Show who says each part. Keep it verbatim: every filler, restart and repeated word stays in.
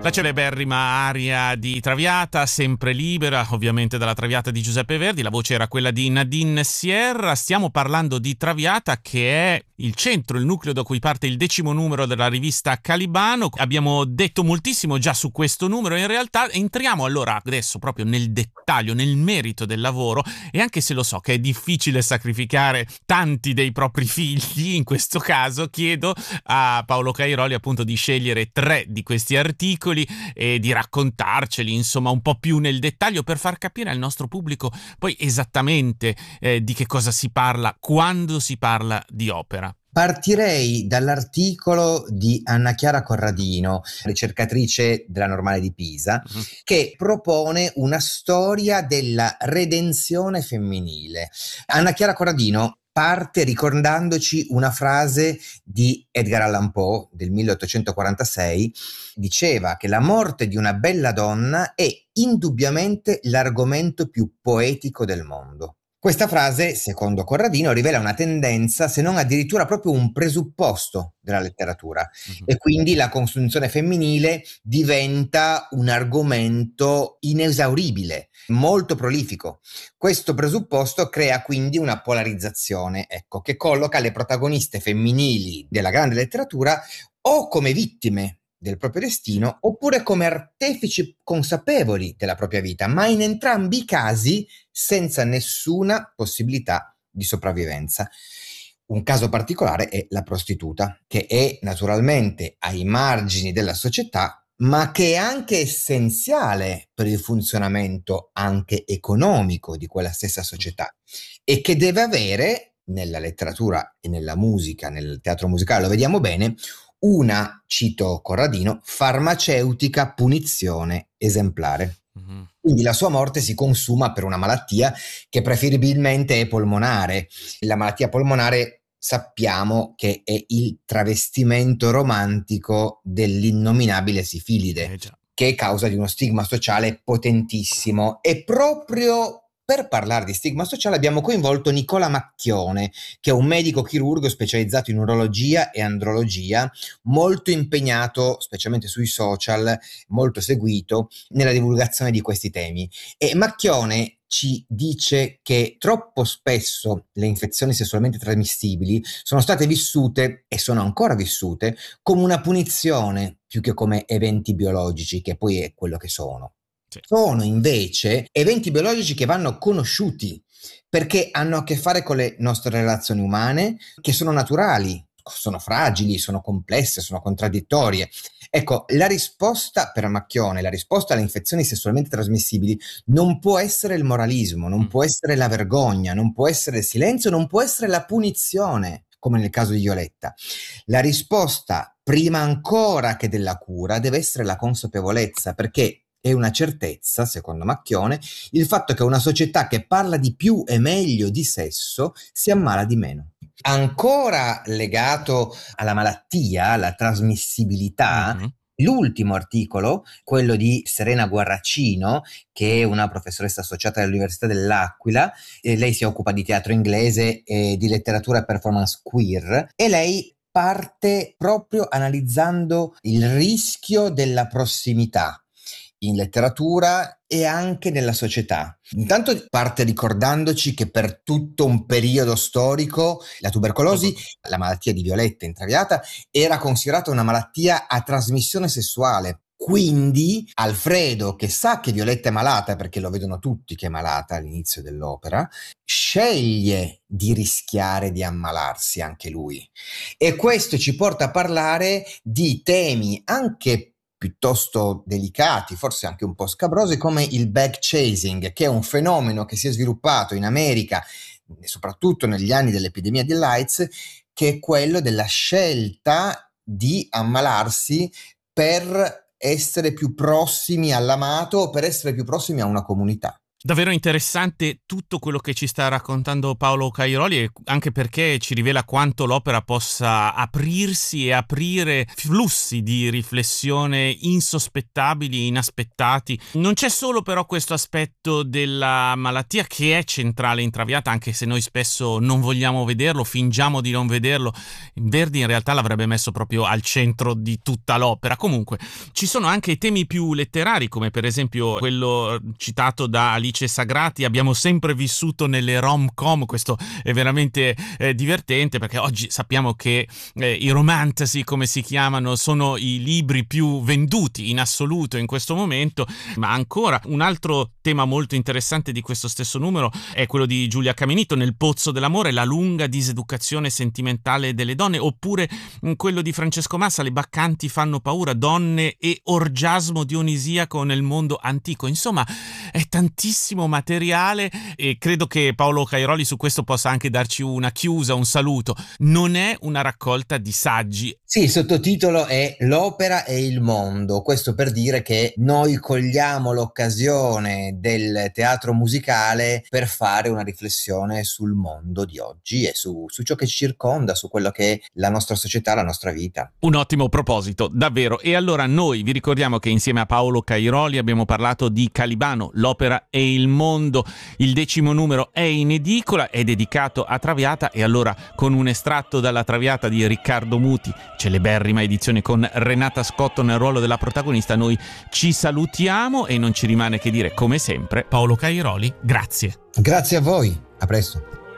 Speaker 1: La celeberrima aria di Traviata, sempre libera, ovviamente dalla Traviata di Giuseppe Verdi, la voce era quella di Nadine Sierra. Stiamo parlando di Traviata, che è il centro, il nucleo da cui parte il decimo numero della rivista Calibano. Abbiamo detto moltissimo già su questo numero, in realtà entriamo allora adesso proprio nel dettaglio, nel merito del lavoro, e anche se lo so che è difficile sacrificare tanti dei propri figli, in questo caso chiedo a Paolo Cairoli appunto di scegliere tre di questi articoli e di raccontarceli insomma un po' più nel dettaglio per far capire al nostro pubblico poi esattamente eh, di che cosa si parla quando si parla di opera.
Speaker 2: Partirei dall'articolo di Anna Chiara Corradino, ricercatrice della Normale di Pisa, uh-huh. che propone una storia della redenzione femminile. Anna Chiara Corradino parte ricordandoci una frase di Edgar Allan Poe del milleottocentoquarantasei. Diceva che la morte di una bella donna è indubbiamente l'argomento più poetico del mondo. Questa frase, secondo Corradino, rivela una tendenza, se non addirittura proprio un presupposto della letteratura, uh-huh. e quindi la consunzione femminile diventa un argomento inesauribile, molto prolifico. Questo presupposto crea quindi una polarizzazione, ecco, che colloca le protagoniste femminili della grande letteratura o come vittime del proprio destino oppure come artefici consapevoli della propria vita, ma in entrambi i casi senza nessuna possibilità di sopravvivenza. Un caso particolare è la prostituta, che è naturalmente ai margini della società, ma che è anche essenziale per il funzionamento anche economico di quella stessa società e che deve avere, nella letteratura e nella musica, nel teatro musicale lo vediamo bene, una, cito Corradino, farmaceutica punizione esemplare. Uh-huh. Quindi la sua morte si consuma per una malattia che preferibilmente è polmonare. La malattia polmonare sappiamo che è il travestimento romantico dell'innominabile sifilide, eh che è causa di uno stigma sociale potentissimo. E proprio per parlare di stigma sociale abbiamo coinvolto Nicola Macchione, che è un medico chirurgo specializzato in urologia e andrologia, molto impegnato, specialmente sui social, molto seguito nella divulgazione di questi temi. E Macchione ci dice che troppo spesso le infezioni sessualmente trasmissibili sono state vissute, e sono ancora vissute, come una punizione più che come eventi biologici, che poi è quello che sono. Sono invece eventi biologici che vanno conosciuti perché hanno a che fare con le nostre relazioni umane, che sono naturali, sono fragili, sono complesse, sono contraddittorie. Ecco, la risposta per Macchione, la risposta alle infezioni sessualmente trasmissibili non può essere il moralismo, non può essere la vergogna, non può essere il silenzio, non può essere la punizione, come nel caso di Violetta. La risposta, prima ancora che della cura, deve essere la consapevolezza, perché è una certezza, secondo Macchione, il fatto che una società che parla di più e meglio di sesso si ammala di meno. Ancora legato alla malattia, alla trasmissibilità, mm-hmm. l'ultimo articolo, quello di Serena Guarracino, che è una professoressa associata all'Università dell'Aquila, e lei si occupa di teatro inglese e di letteratura e performance queer, e lei parte proprio analizzando il rischio della prossimità in letteratura e anche nella società. Intanto parte ricordandoci che per tutto un periodo storico la tubercolosi, la malattia di Violetta in Traviata, era considerata una malattia a trasmissione sessuale. Quindi Alfredo, che sa che Violetta è malata, perché lo vedono tutti che è malata all'inizio dell'opera, sceglie di rischiare di ammalarsi anche lui. E questo ci porta a parlare di temi anche piuttosto delicati, forse anche un po' scabrosi, come il bag chasing, che è un fenomeno che si è sviluppato in America, soprattutto negli anni dell'epidemia dell'AIDS, che è quello della scelta di ammalarsi per essere più prossimi all'amato o per essere più prossimi a una comunità.
Speaker 1: Davvero interessante tutto quello che ci sta raccontando Paolo Cairoli, e anche perché ci rivela quanto l'opera possa aprirsi e aprire flussi di riflessione insospettabili, inaspettati. Non c'è solo però questo aspetto della malattia che è centrale in Traviata, anche se noi spesso non vogliamo vederlo, fingiamo di non vederlo. Verdi in realtà l'avrebbe messo proprio al centro di tutta l'opera. Comunque ci sono anche i temi più letterari, come per esempio quello citato da Alice Sagrati. Abbiamo sempre vissuto nelle rom-com, questo è veramente eh, divertente, perché oggi sappiamo che eh, i romantasy, come si chiamano, sono i libri più venduti in assoluto in questo momento. Ma ancora un altro tema molto interessante di questo stesso numero è quello di Giulia Caminito, Nel pozzo dell'amore, la lunga diseducazione sentimentale delle donne, oppure mh, quello di Francesco Massa, Le baccanti fanno paura, donne e orgiasmo dionisiaco nel mondo antico. Insomma, è tantissimo materiale, e credo che Paolo Cairoli su questo possa anche darci una chiusa, un saluto. Non è una raccolta di saggi.
Speaker 2: Sì, il sottotitolo è L'opera e il mondo, questo per dire che noi cogliamo l'occasione del teatro musicale per fare una riflessione sul mondo di oggi e su, su ciò che ci circonda, su quello che è la nostra società, la nostra vita.
Speaker 1: Un ottimo proposito, davvero. E allora noi vi ricordiamo che insieme a Paolo Cairoli abbiamo parlato di Calibano, l'opera e il mondo. Il decimo numero è in edicola, è dedicato a Traviata, e allora con un estratto dalla Traviata di Riccardo Muti, celeberrima edizione con Renata Scotto nel ruolo della protagonista, noi ci salutiamo e non ci rimane che dire, come sempre, Paolo Cairoli, grazie.
Speaker 2: Grazie a voi, a presto.